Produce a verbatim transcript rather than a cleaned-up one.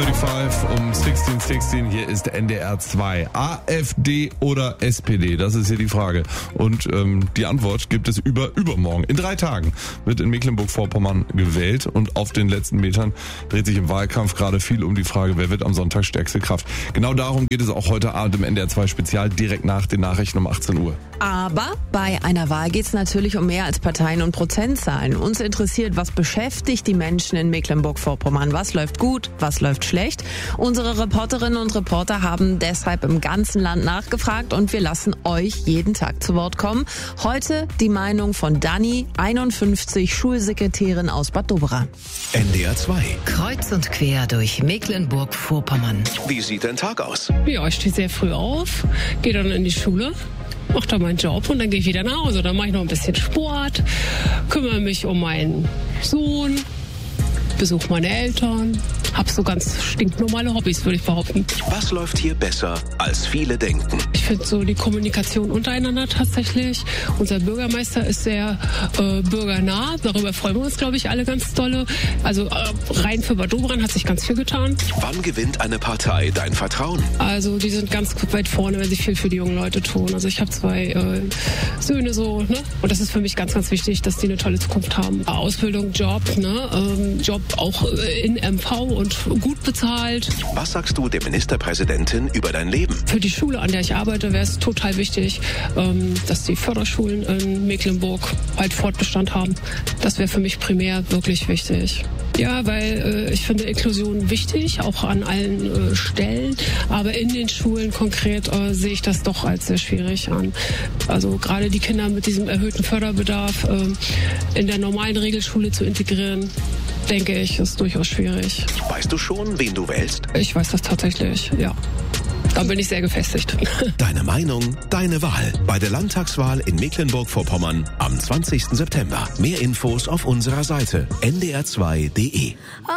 fünf um sechzehn sechzehn, hier ist N D R zwei. AfD oder S P D, das ist hier die Frage. Und ähm, die Antwort gibt es über übermorgen. In drei Tagen wird in Mecklenburg-Vorpommern gewählt und auf den letzten Metern dreht sich im Wahlkampf gerade viel um die Frage, wer wird am Sonntag stärkste Kraft. Genau darum geht es auch heute Abend im N D R zwei Spezial, direkt nach den Nachrichten um achtzehn Uhr. Aber bei einer Wahl geht es natürlich um mehr als Parteien und Prozentzahlen. Uns interessiert, was beschäftigt die Menschen in Mecklenburg-Vorpommern? Was läuft gut, was läuft schlecht? Unsere Reporterinnen und Reporter haben deshalb im ganzen Land nachgefragt und wir lassen euch jeden Tag zu Wort kommen. Heute die Meinung von Dani, einundfünfzig, Schulsekretärin aus Bad Doberan. N D R zwei. Kreuz und quer durch Mecklenburg-Vorpommern. Wie sieht dein Tag aus? Ja, ich stehe sehr früh auf, gehe dann in die Schule, mache da meinen Job und dann gehe ich wieder nach Hause. Dann mache ich noch ein bisschen Sport, kümmere mich um meinen Sohn, besuche meine Eltern, habe so ganz stinknormale Hobbys, würde ich behaupten. Was läuft hier besser, als viele denken? Ich finde so die Kommunikation untereinander tatsächlich. Unser Bürgermeister ist sehr äh, bürgernah. Darüber freuen wir uns, glaube ich, alle ganz dolle. Also äh, rein für Bad Doberan hat sich ganz viel getan. Wann gewinnt eine Partei dein Vertrauen? Also die sind ganz weit vorne, wenn sie viel für die jungen Leute tun. Also ich habe zwei äh, Söhne so, ne? Und das ist für mich ganz, ganz wichtig, dass die eine tolle Zukunft haben. Ausbildung, Job, ne? Ähm, Job auch in M V und gut bezahlt. Was sagst du der Ministerpräsidentin über dein Leben? Für die Schule, an der ich arbeite, wäre es total wichtig, ähm, dass die Förderschulen in Mecklenburg halt Fortbestand haben. Das wäre für mich primär wirklich wichtig. Ja, weil äh, ich finde Inklusion wichtig, auch an allen äh, Stellen. Aber in den Schulen konkret äh, sehe ich das doch als sehr schwierig an. Also gerade die Kinder mit diesem erhöhten Förderbedarf äh, in der normalen Regelschule zu integrieren, denke ich, ist durchaus schwierig. Weißt du schon, wen du wählst? Ich weiß das tatsächlich, ja. Da bin ich sehr gefestigt. Deine Meinung, deine Wahl. Bei der Landtagswahl in Mecklenburg-Vorpommern am zwanzigsten September. Mehr Infos auf unserer Seite n d r zwei punkt d e.